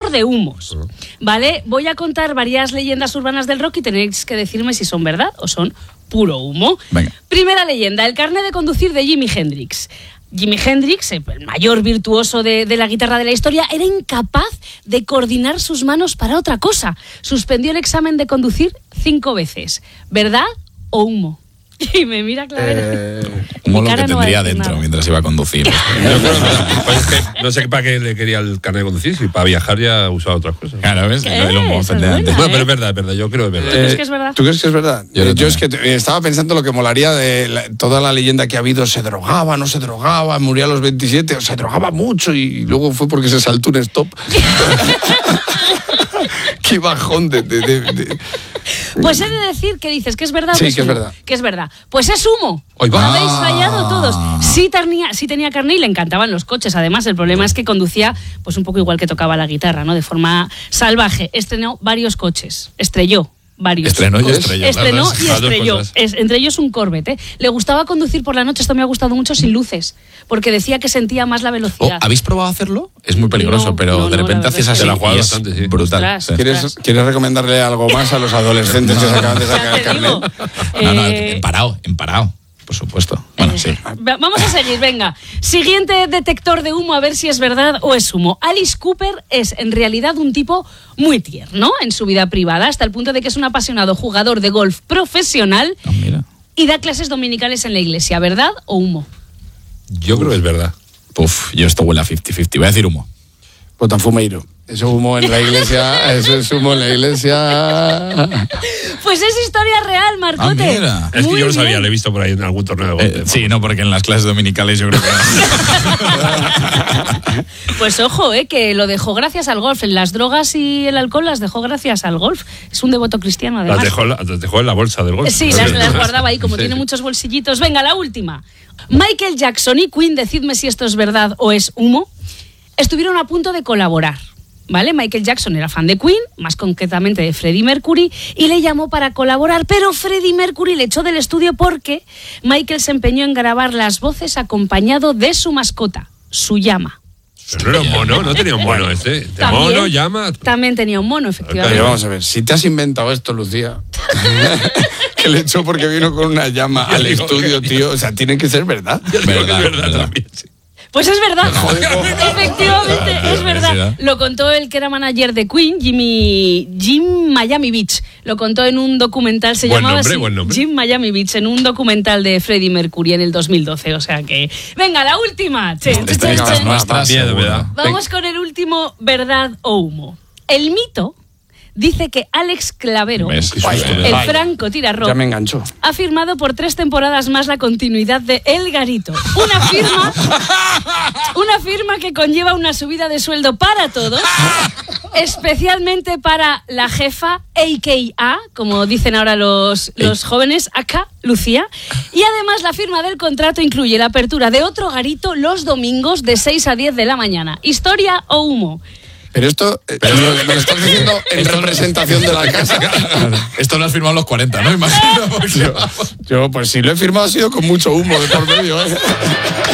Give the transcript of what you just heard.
detector de humos, ¿vale? Voy a contar varias leyendas urbanas del rock y tenéis que decirme si son verdad o son puro humo. Venga. Primera leyenda, el carnet de conducir de Jimi Hendrix. Jimi Hendrix, el mayor virtuoso de la guitarra de la historia, era incapaz de coordinar sus manos para otra cosa. Suspendió el examen de conducir 5 veces. ¿Verdad o humo? Y me mira Clavero. Humo lo que tendría dentro mientras iba a conducir. Yo creo que, pues es que no sé para qué le quería el carnet de conducir, si para viajar ya usaba otras cosas. Claro, ¿ves? El humo, efectivamente. Bueno, pero es verdad, yo creo que es verdad. ¿Tú crees que es verdad? ¿Tú crees que es verdad? Yo es que estaba pensando lo que molaría de toda la leyenda que ha habido. Se drogaba, no se drogaba, murió a los 27, o se drogaba mucho y luego fue porque se saltó un stop. Qué bajón de... Pues he de decir que dices que es verdad. Sí, o que es verdad. Que es verdad. Pues es humo. Ahí va. Habéis fallado todos. Sí tenía carné y le encantaban los coches. Además, el problema es que conducía pues un poco igual que tocaba la guitarra, ¿no? De forma salvaje. Estrenó varios coches. Estrelló varios. Estrenó y estrelló. Estrenó y Las dos estrelló. cosas. Entre ellos un Corvette, ¿eh? Le gustaba conducir por la noche, esto me ha gustado mucho, sin luces. Porque decía que sentía más la velocidad. ¿Habéis probado a hacerlo? Es muy peligroso, No, pero de repente la haces verdad así es que la jugado y es bastante, sí. brutal. Ostras. Sí. ¿Quieres recomendarle algo más a los adolescentes que se acaban de sacar el Ya te digo. carnet? No, en parado, por supuesto. Bueno, sí. Vamos a seguir, venga. Siguiente detector de humo, a ver si es verdad o es humo. Alice Cooper es en realidad un tipo muy tierno en su vida privada, hasta el punto de que es un apasionado jugador de golf profesional Mira. y da clases dominicales en la iglesia. ¿Verdad o humo? Yo creo que es verdad. Puf, yo esto huele a 50-50. Voy a decir humo. Pues tan fumeiro. Eso humo en la iglesia, eso es humo en la iglesia. Pues es historia real, Marcote. mira. Es que Muy yo lo sabía, bien. lo he visto por ahí en algún torneo de golf. Sí, no, porque en las clases dominicales yo creo que Pues ojo, que lo dejó gracias al golf. En las drogas y el alcohol las dejó gracias al golf. Es un devoto cristiano, además. Las dejó en la bolsa del golf. Sí, las guardaba ahí, como Sí, tiene sí. muchos bolsillitos. Venga, la última. Michael Jackson y Queen, decidme si esto es verdad o es humo, estuvieron a punto de colaborar. ¿Vale? Michael Jackson era fan de Queen, más concretamente de Freddie Mercury, y le llamó para colaborar, pero Freddie Mercury le echó del estudio porque Michael se empeñó en grabar las voces acompañado de su mascota, su llama. Pero no era un mono, no tenía un mono este. De mono, llama. También tenía un mono, efectivamente. Pero vamos a ver, si te has inventado esto, Lucía, que le echó porque vino con una llama al estudio, tío, o sea, tiene que ser verdad. Yo digo que es verdad verdad. también, sí. Pues es verdad, efectivamente es verdad. Lo contó el que era manager de Queen, Jim Miami Beach. Lo contó en un documental, se Buen llamaba nombre, así, buen nombre. Jim Miami Beach, en un documental de Freddie Mercury en el 2012. O sea que, venga, la última. Esta es nuestra. Miedo me seguro. da. Vamos con el último, verdad o humo. El mito dice que Alex Clavero, ¿Ves? Qué Vaya, susto. el vaya. francotirador, Ya me enganchó. ha firmado por 3 temporadas más la continuidad de El Garito. Una firma que conlleva una subida de sueldo para todos, especialmente para la jefa, a.k.a., como dicen ahora los jóvenes, acá, Lucía. Y además la firma del contrato incluye la apertura de otro garito los domingos de 6 a 10 de la mañana. ¿Historia o humo? Pero esto me lo estás diciendo en representación de la casa. Esto lo has firmado a los 40, ¿no? Imagino. Yo, pues si lo he firmado ha sido con mucho humo de por medio, ¿eh?